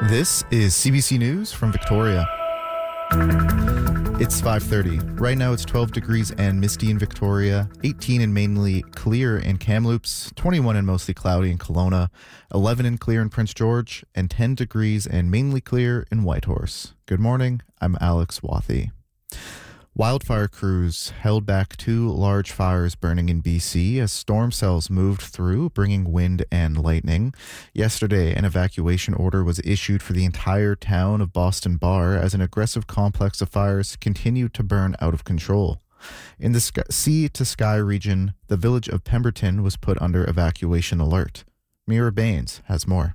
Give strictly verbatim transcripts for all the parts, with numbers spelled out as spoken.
This is C B C News from Victoria. It's five thirty. Right now it's twelve degrees and misty in Victoria, eighteen and mainly clear in Kamloops, twenty-one and mostly cloudy in Kelowna, eleven and clear in Prince George, and ten degrees and mainly clear in Whitehorse. Good morning, I'm Alex Wathy. Wildfire crews held back two large fires burning in B C as storm cells moved through, bringing wind and lightning. Yesterday, an evacuation order was issued for the entire town of Boston Bar as an aggressive complex of fires continued to burn out of control. In the sky, sea to sky region, the village of Pemberton was put under evacuation alert. Mira Baines has more.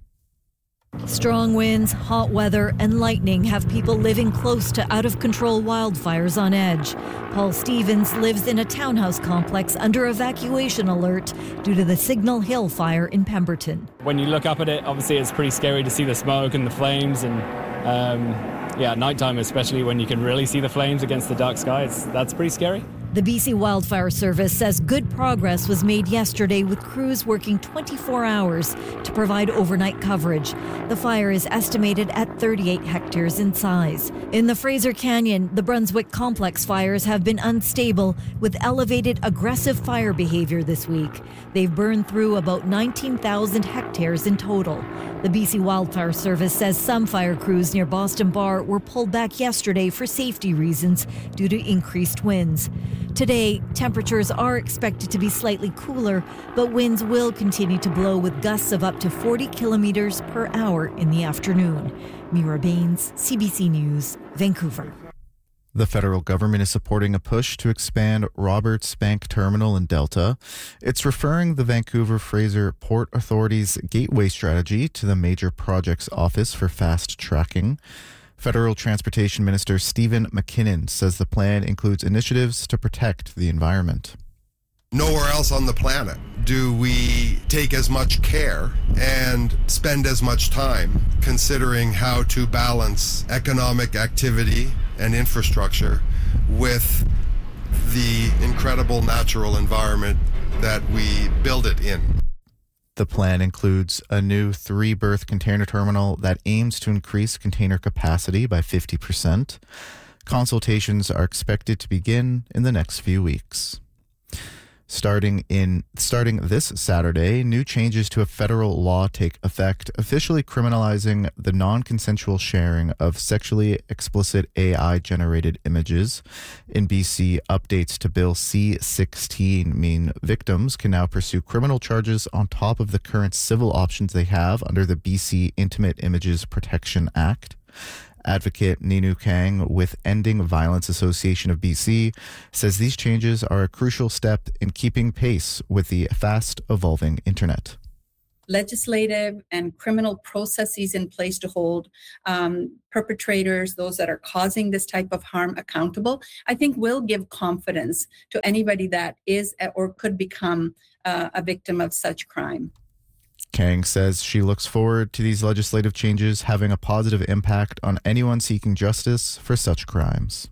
Strong winds, hot weather, and lightning have people living close to out-of-control wildfires on edge. Paul Stevens lives in a townhouse complex under evacuation alert due to the Signal Hill fire in Pemberton. When you look up at it, obviously it's pretty scary to see the smoke and the flames, and um, yeah, at nighttime especially when you can really see the flames against the dark sky, it's, that's pretty scary. The B C Wildfire Service says good progress was made yesterday with crews working twenty-four hours to provide overnight coverage. The fire is estimated at thirty-eight hectares in size. In the Fraser Canyon, the Brunswick Complex fires have been unstable with elevated aggressive fire behavior this week. They've burned through about nineteen thousand hectares in total. The B C Wildfire Service says some fire crews near Boston Bar were pulled back yesterday for safety reasons due to increased winds. Today, temperatures are expected to be slightly cooler, but winds will continue to blow with gusts of up to forty kilometers per hour in the afternoon. Mira Baines, C B C News, Vancouver. The federal government is supporting a push to expand Roberts Bank Terminal in Delta. It's referring the Vancouver Fraser Port Authority's Gateway Strategy to the Major Projects Office for fast tracking. Federal Transportation Minister Stephen McKinnon says the plan includes initiatives to protect the environment. Nowhere else on the planet do we take as much care and spend as much time considering how to balance economic activity and infrastructure with the incredible natural environment that we build it in. The plan includes a new three-berth container terminal that aims to increase container capacity by fifty percent. Consultations are expected to begin in the next few weeks. Starting in starting this Saturday, new changes to a federal law take effect, officially criminalizing the non-consensual sharing of sexually explicit A I-generated images. In B C, updates to Bill C sixteen mean victims can now pursue criminal charges on top of the current civil options they have under the B C Intimate Images Protection Act. Advocate Ninu Kang with Ending Violence Association of B C says these changes are a crucial step in keeping pace with the fast-evolving internet. Legislative and criminal processes in place to hold um, perpetrators, those that are causing this type of harm, accountable, I think will give confidence to anybody that is or could become uh, a victim of such crime. Kang says she looks forward to these legislative changes having a positive impact on anyone seeking justice for such crimes.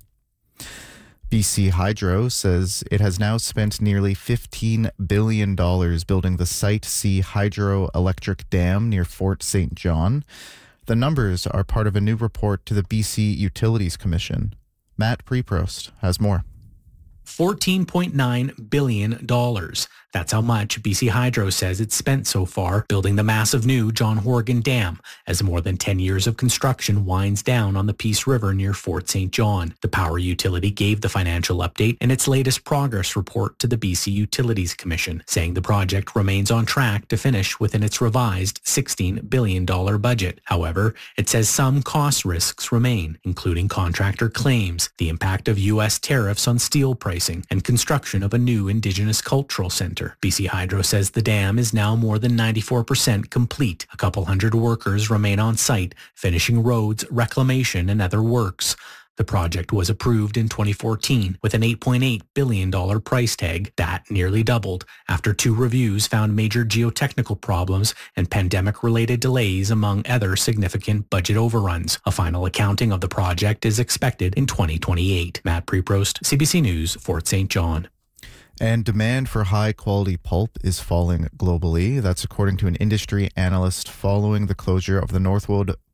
B C Hydro says it has now spent nearly fifteen billion dollars building the Site C hydroelectric dam near Fort Saint John. The numbers are part of a new report to the B C Utilities Commission. Matt Preprost has more. fourteen point nine billion dollars. That's how much B C Hydro says it's spent so far building the massive new John Horgan Dam as more than ten years of construction winds down on the Peace River near Fort Saint John. The power utility gave the financial update in its latest progress report to the B C Utilities Commission, saying the project remains on track to finish within its revised sixteen billion dollars budget. However, it says some cost risks remain, including contractor claims, the impact of U S tariffs on steel pricing, and construction of a new Indigenous cultural center. B C Hydro says the dam is now more than ninety-four percent complete. A couple hundred workers remain on site, finishing roads, reclamation, and other works. The project was approved in twenty fourteen with an eight point eight billion dollars price tag that nearly doubled after two reviews found major geotechnical problems and pandemic-related delays among other significant budget overruns. A final accounting of the project is expected in twenty twenty-eight. Matt Preprost, C B C News, Fort Saint John. And demand for high-quality pulp is falling globally. That's according to an industry analyst following the closure of the Northwood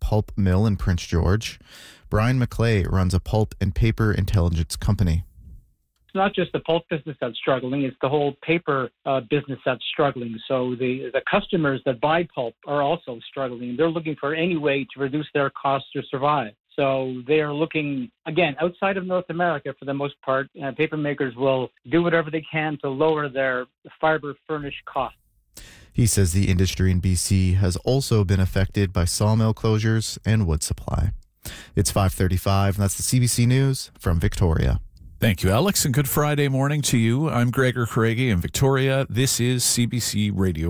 pulp mill in Prince George. Brian McClay runs a pulp and paper intelligence company. It's not just the pulp business that's struggling, it's the whole paper uh, business that's struggling. So the, the customers that buy pulp are also struggling. They're looking for any way to reduce their costs to survive. So they are looking, again, outside of North America for the most part. Uh, paper makers will do whatever they can to lower their fiber furnish costs. He says the industry in B C has also been affected by sawmill closures and wood supply. It's five thirty-five, and that's the C B C News from Victoria. Thank you, Alex, and good Friday morning to you. I'm Gregor Craigie in Victoria. This is C B C Radio.